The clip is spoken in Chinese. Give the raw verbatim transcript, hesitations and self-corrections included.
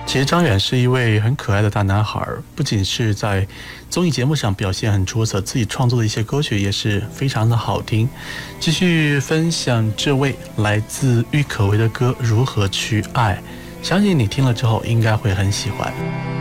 其实张远是一位很可爱的大男孩，不仅是在综艺节目上表现很出色，自己创作的一些歌曲也是非常的好听。继续分享这位来自郁可唯的歌《如何去爱》，相信你听了之后应该会很喜欢。